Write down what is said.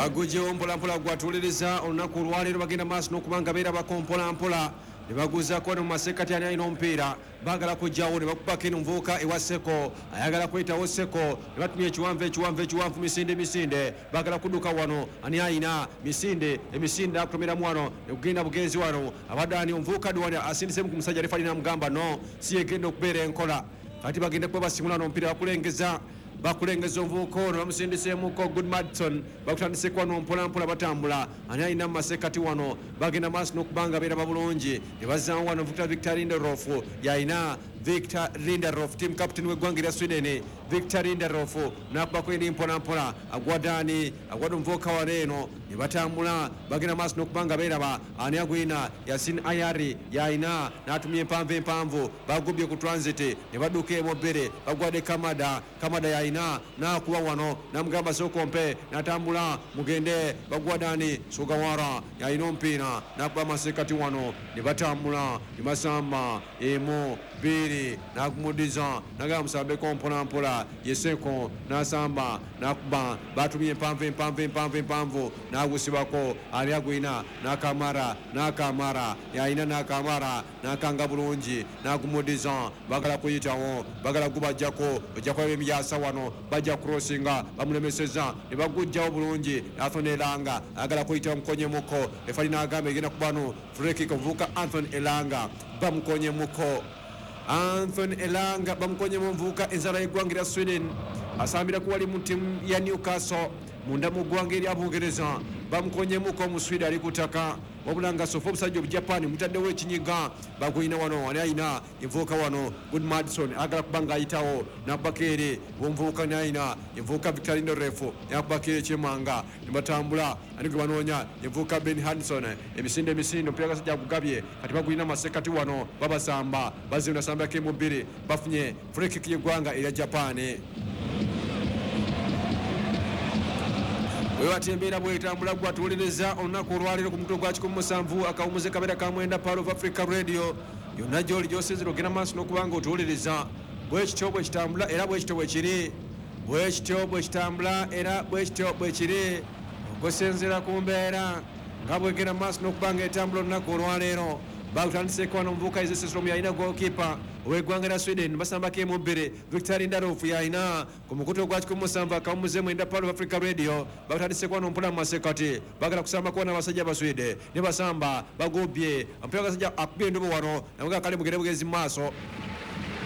bagujewo mpolampola gwatuliriza olunaku olwaleero bagenda maaso n'okubanga beera bakompolampola ne baguzaako ne mu masekati ani alina omupiira baagala kujjawo ne bakubako eno nvuuka ewa Seko ayagala kwetawo Seko ne batumya ekiwanvu misinde baagala kudduka wano ani ayina emisinde akutomeramu wano ne kugenda bugenzi wano abadde ani omuvuuka dwani asindisemu ku musajja refa alina mugamba no si yegenda okubeera enkola kati bagenda kuba basimula n'omupiira bakulengeza omuvuuka ono bamusindiseemuko Good Madison bakutandise wano mpolampola batambula ani alina mu masekati wano bagenda maaso n'okubanga beera babulungi ne bazaamu wano Victor Lindelof yalina Victor Lindelof team captain w'eggwanga erya Sweden Victor Lindelof nakubako eri mpolampola agwadde omuvuuka wano eno ne batambula bagenda maaso n'okubanga beeraba ani agwina Yasin Ayari yalina n'atumya empanvu bagubye ku transit ne badduka emobbere bagwadde Kamada yalina n'akuba wano namugamba Sokompe n'atambula mugende bagwadani Sogawara yalina omupiira n'akuba masekati wano ne batambula ne basamba emu bbiri n'agumudiza nagamba musambeko mpolampola Yeseko n'asamba n'akuba batumye empanvu n'agusibako ali agwina n'akamara yalina n'akanga bulungi n'agumudiza bagala kuyitawo bagala gubajjako ojjako emyasa wano bajja crossinga bamulemeseza ne bagujjawo bulungi Anthony Elanga agala kuyita mukonyemuko efali n'agamba egenda kubano free-kick omuvubuka Anthony Elanga bamukonyemuko bamukonyemu omuvubuka enzala y'eggwanga erya Sweden asambira kuwali mu ttiimu ya Newcastle munda mu ggwanga erya Bungereza bamukonyemuko omuswidi ali ku ttaka wabula nga sofa obusajja obujapani mutaddewo ekinyiga bagwina wano ani ayina envuuka wano Good Madison agala kubanga ayitawo nabakeere omuvuuka nayina envuuka Victor Lindelof yakubakeere ekyemanga ne batambula ani gwe banoonya envuuka Ben Hudson emisinde omupiira gasajja gugabye kati bagwina masekati wano babasamba bazina sambako emubiri bafunye free kick y'eggwanga erya Japan. Wewatembeera bwetambula gwatuuliriza olunaku olwaleero ku mutwe gwa 17 akawumuze kabeera ka mwenda Power of Africa Radio yonna gy'oli gy'osinzira ogenda maaso n'okubanga otuwuliriza bwekityo bwe kitambula era bwekityo bwe kiri okusinziira ku mbeera nga bwegenda maaso n'okubanga etambula olunaku olwaleero bakutandiseko wano omuvubuka Isesesrom yalina goalkeeper ow'eggwanga lya Sweden basambako emubbiri Victor Lindelof yalina ku mukutu ogwa 17 akawumuze mwenda Power of Africa Radio bakutandiseko wano mpula mu masekati bagala kusambako wano abasajja baswede ne basamba bagobye omupiira gasajja akubye endobo wano namuga kale mugere bugezi mu maaso